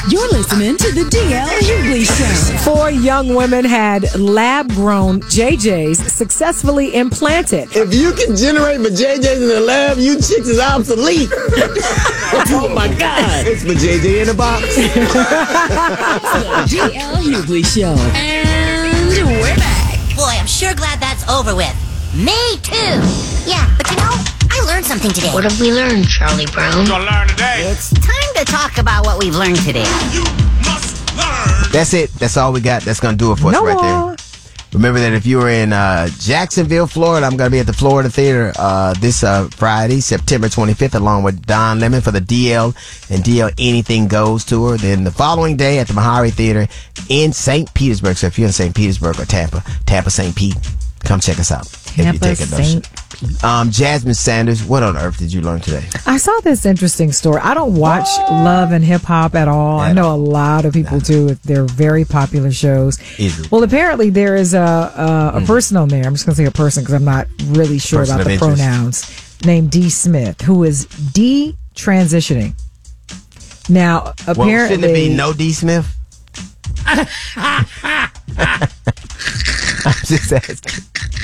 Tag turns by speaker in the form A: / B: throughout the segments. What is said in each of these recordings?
A: You're listening to the DL Hughley Show.
B: 4 young women had lab-grown JJs successfully implanted.
C: If you can generate JJs in the lab, you chicks is obsolete. Oh my God. It's JJ in a box.
A: The DL Hughley Show. And we're back.
D: Boy, I'm sure glad that's over with. Me too. Yeah, but I learned something today.
E: What have we learned, Charlie Brown?
F: Gonna learn today.
D: It's time to talk about what we've learned today.
F: You must learn.
C: That's it. That's all we got. That's going to do it for us right there. Remember that if you were in Jacksonville, Florida, I'm going to be at the Florida Theater this Friday, September 25th, along with Don Lemon for the DL and DL Anything Goes tour. Then the following day at the Meharry Theater in St. Petersburg. So if you're in St. Petersburg or Tampa, St. Pete, come check us out.
B: Tampa, St. Pete.
C: Jasmine Sanders, what on earth did you learn today?
B: I saw this interesting story. I don't watch Love and Hip Hop at all. I know a lot of people do. They're very popular shows. Well, apparently there is a person on there. I'm just going to say a person because I'm not really sure about the pronouns. Named D. Smith, who is de-transitioning. Now, apparently...
C: Well, shouldn't it be no D. Smith? I'm just asking.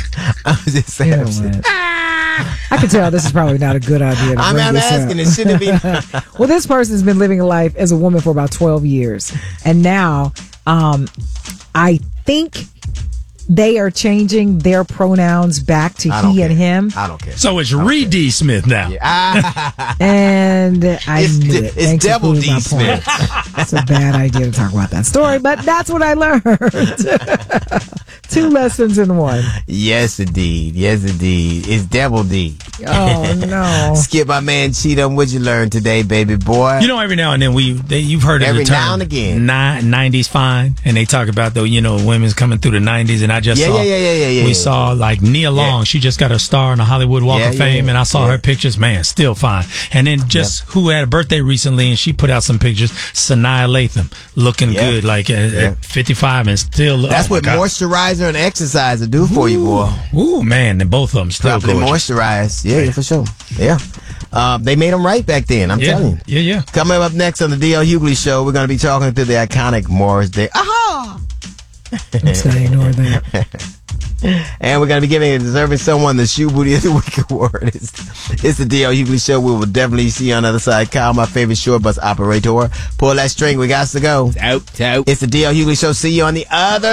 B: I can tell this is probably not a good idea.
C: I'm asking. It shouldn't be.
B: Well, this person's been living a life as a woman for about 12 years. And now I think they are changing their pronouns back to he and him.
C: I don't care.
G: So it's Reed D. Smith now.
C: Yeah.
B: And I knew it.
C: It's Devil D. Smith.
B: It's a bad idea to talk about that story, but that's what I learned. 2 lessons in 1.
C: Yes, indeed. Yes, indeed. It's Devil D.
B: Oh, no.
C: Skip, my man Cheatham, what'd you learn today, baby boy?
G: You know, every now and then you've heard of
C: every
G: the term
C: now and again.
G: 90s fine, and they talk about women's coming through the 90s, and I just saw we saw like Nia Long. She just got a star in the Hollywood Walk of Fame, and I saw her pictures. Man, still fine. And then who had a birthday recently, and she put out some pictures. Sanaa Lathan looking good, like at 55, and still.
C: That's what moisturizer and exercise will do for you, boy.
G: Ooh, man, and both of them still
C: properly moisturized. Yeah, for sure. Yeah. They made them right back then, I'm telling you.
G: Yeah.
C: Coming up next on the DL Hughley Show, we're going to be talking to the iconic Morris Day. Aha!
B: I'm saying ignore that.
C: And we're going to be giving and deserving someone the Shoe Booty of the Week award. It's the DL Hughley Show. We will definitely see you on the other side. Kyle, my favorite short bus operator. Pull that string. We got to go.
H: Out.
C: It's the DL Hughley Show. See you on the other